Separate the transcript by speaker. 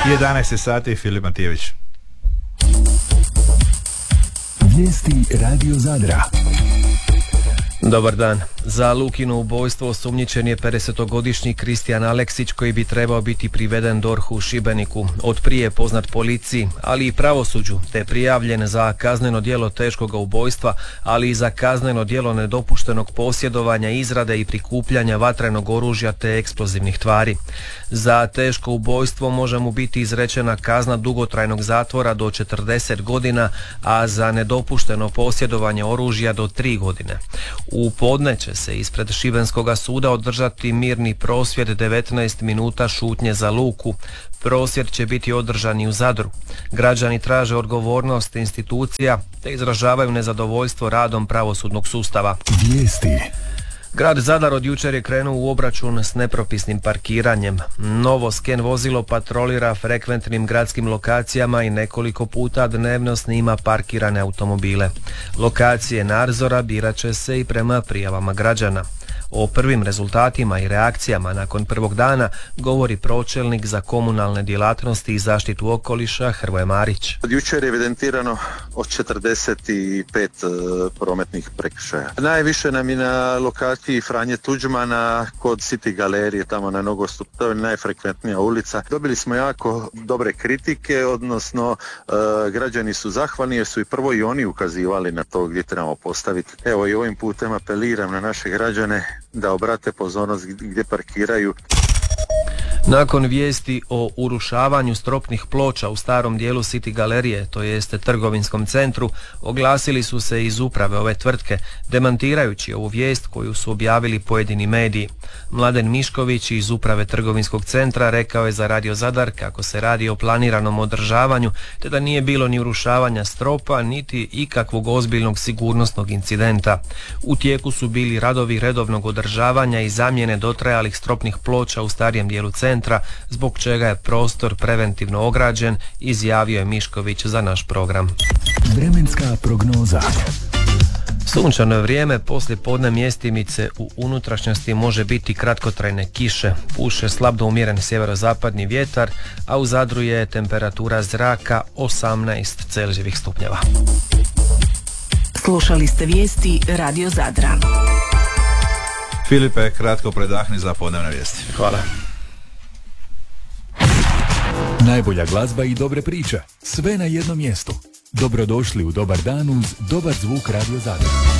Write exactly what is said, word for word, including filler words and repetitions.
Speaker 1: jedanaest sati, Filip Matijević.
Speaker 2: Vijesti Radio Zadra.
Speaker 3: Dobar dan. Za Lukino ubojstvo osumnjičen je pedesetogodišnji Kristijan Aleksić koji bi trebao biti priveden dorhu u Šibeniku. Od prije poznat policiji, ali i pravosuđu, te prijavljen za kazneno djelo teškog ubojstva, ali i za kazneno djelo nedopuštenog posjedovanja, izrade i prikupljanja vatrenog oružja te eksplozivnih tvari. Za teško ubojstvo može mu biti izrečena kazna dugotrajnog zatvora do četrdeset godina, a za nedopušteno posjedovanje oružja do tri godine. U podne će se ispred Šibenskoga suda održati mirni prosvjed devetnaest minuta šutnje za Luku. Prosvjed će biti održan i u Zadru. Građani traže odgovornost institucija te izražavaju nezadovoljstvo radom pravosudnog sustava.
Speaker 2: Vijesti.
Speaker 3: Grad Zadar od jučer je krenuo u obračun s nepropisnim parkiranjem. Novo sken vozilo patrolira frekventnim gradskim lokacijama i nekoliko puta dnevno snima parkirane automobile. Lokacije nadzora birat će se i prema prijavama građana. O prvim rezultatima i reakcijama nakon prvog dana govori pročelnik za komunalne djelatnosti i zaštitu okoliša Hrvoje Marić.
Speaker 4: Od jučer je evidentirano od četrdeset pet prometnih prekršaja. Najviše nam je na lokaciji Franje Tuđmana kod City galerije, tamo na nogostup, to je najfrekventnija ulica. Dobili smo jako dobre kritike, odnosno e, građani su zahvalni jer su i prvo i oni ukazivali na to gdje trebamo postaviti. Evo i ovim putem apeliram na naše građane da obrate pozornost gdje parkiraju.
Speaker 3: Nakon vijesti o urušavanju stropnih ploča u starom dijelu City galerije, to jeste trgovinskom centru, oglasili su se iz uprave ove tvrtke, demantirajući ovu vijest koju su objavili pojedini mediji. Mladen Mišković iz uprave trgovinskog centra rekao je za Radio Zadar kako se radi o planiranom održavanju, te da nije bilo ni urušavanja stropa, niti ikakvog ozbiljnog sigurnosnog incidenta. U tijeku su bili radovi redovnog održavanja i zamjene dotrajalih stropnih ploča u starijem dijelu centra, zbog čega je prostor preventivno ograđen, izjavio je Mišković za naš program.
Speaker 2: Vremenska prognoza.
Speaker 3: Sunčano je vrijeme, poslije podne mjestimice u unutrašnjosti može biti kratkotrajne kiše, puše slab do umjeren sjeverozapadni vjetar, a u Zadru je temperatura zraka osamnaest celzijevih stupnjeva.
Speaker 5: Slušali ste vijesti Radio Zadra.
Speaker 1: Filipe, kratko predahni za podnevne vijesti.
Speaker 3: Hvala.
Speaker 2: Najbolja glazba i dobre priče. Sve na jednom mjestu. Dobrodošli u Dobar dan uz dobar zvuk Radio Zadra.